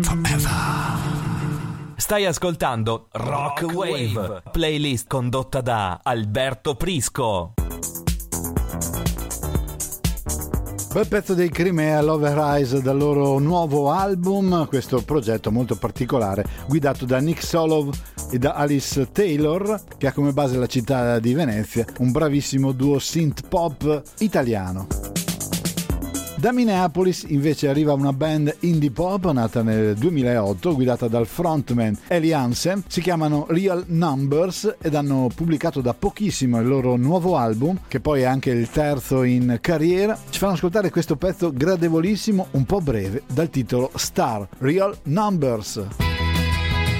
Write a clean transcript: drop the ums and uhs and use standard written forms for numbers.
Stai ascoltando Rock Wave, playlist condotta da Alberto Prisco. Bel pezzo dei Crimea, Love Rise, dal loro nuovo album, questo progetto molto particolare guidato da Nick Solov e da Alice Taylor, che ha come base la città di Venezia, un bravissimo duo synth pop italiano. Da Minneapolis invece arriva una band indie pop nata nel 2008, guidata dal frontman Eli Hansen. Si chiamano Real Numbers ed hanno pubblicato da pochissimo il loro nuovo album, che poi è anche il terzo in carriera. Ci fanno ascoltare questo pezzo gradevolissimo, un po' breve, dal titolo Star, Real Numbers.